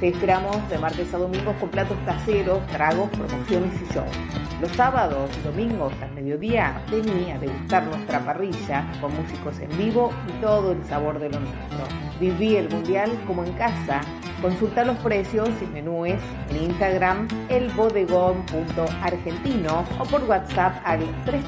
Te esperamos de martes a domingos con platos caseros, tragos, promociones y shows. Los sábados y domingos al mediodía, vení a degustar nuestra parrilla con músicos en vivo y todo el sabor de lo nuestro. Viví el Mundial como en casa. Consulta los precios y menúes en Instagram elbodegón.argentino o por WhatsApp al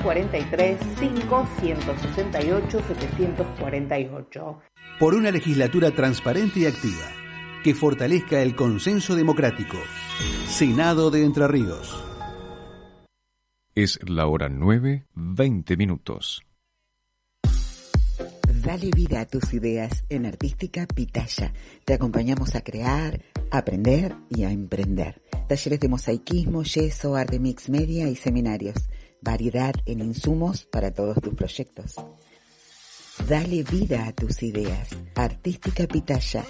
343-568-748. Por una legislatura transparente y activa que fortalezca el consenso democrático. Senado de Entre Ríos. Es la hora 9:20. Dale vida a tus ideas en Artística Pitaya. Te acompañamos a crear, a aprender y a emprender. Talleres de mosaicismo, yeso, arte mix media y seminarios. Variedad en insumos para todos tus proyectos. Dale vida a tus ideas. Artística Pitaya.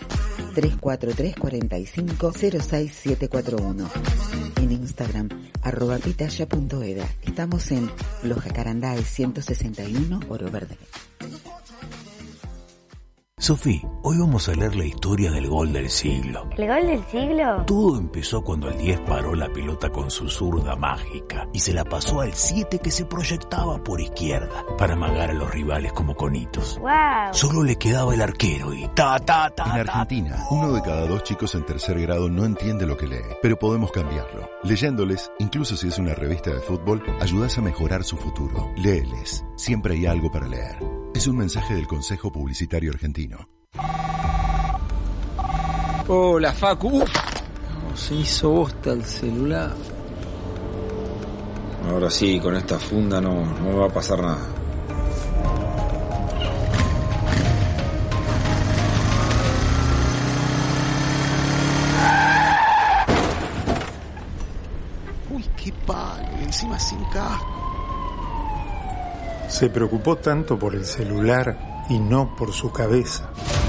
343-45-06741. En Instagram, @pitaya.eda. Estamos en Los Jacarandáes 161, Oro Verde. Sofi, hoy vamos a leer la historia del gol del siglo. ¿El gol del siglo? Todo empezó cuando el 10 paró la pelota con su zurda mágica y se la pasó al 7 que se proyectaba por izquierda para amagar a los rivales como conitos. ¡Wow! Solo le quedaba el arquero y ta. En Argentina, 1 de cada 2 chicos en tercer grado no entiende lo que lee, pero podemos cambiarlo. Leyéndoles, incluso si es una revista de fútbol, ayudas a mejorar su futuro. Léeles, siempre hay algo para leer. Es un mensaje del Consejo Publicitario Argentino. Hola, Facu. Se hizo bosta el celular. Ahora sí, con esta funda no me va a pasar nada. Uy, qué padre, encima sin casco. Se preocupó tanto por el celular y no por su cabeza.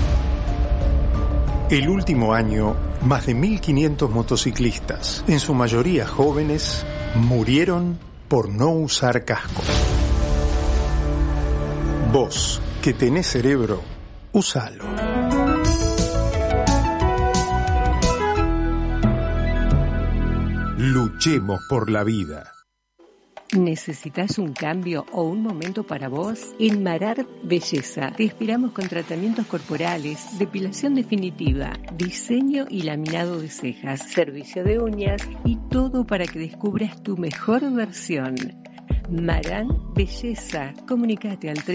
El último año, más de 1.500 motociclistas, en su mayoría jóvenes, murieron por no usar casco. Vos, que tenés cerebro, usalo. Luchemos por la vida. ¿Necesitas un cambio o un momento para vos? En Marar Belleza te esperamos con tratamientos corporales, depilación definitiva, diseño y laminado de cejas, servicio de uñas y todo para que descubras tu mejor versión. Marán Belleza. Comunicate al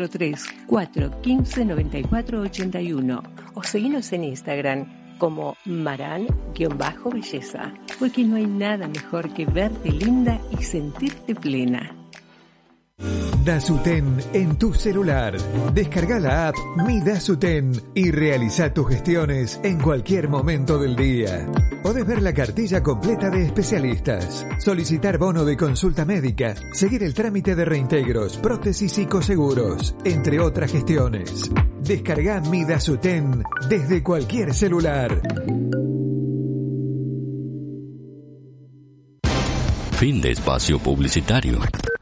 343-415-9481 o seguinos en Instagram como Marán-Belleza, porque no hay nada mejor que verte linda y sentirte plena. Dasuten en tu celular. Descarga la app Mi Dasuten y realiza tus gestiones en cualquier momento del día. Podés ver la cartilla completa de especialistas, solicitar bono de consulta médica, seguir el trámite de reintegros, prótesis y coseguros, entre otras gestiones. Descarga Mi Dasuten desde cualquier celular. Fin de espacio publicitario.